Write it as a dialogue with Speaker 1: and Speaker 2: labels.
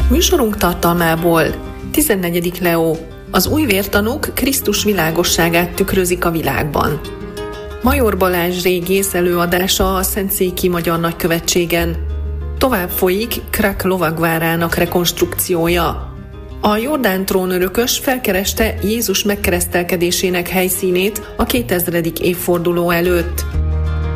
Speaker 1: Műsorunk tartalmából 14. Leó. Az új vértanúk Krisztus világosságát tükrözik a világban. Major Balázs régész előadása a Szentszéki Magyar Nagykövetségen. Tovább folyik Krak lovagvárának rekonstrukciója. A Jordán trónörökös felkereste Jézus megkeresztelkedésének helyszínét a 2000. évforduló előtt.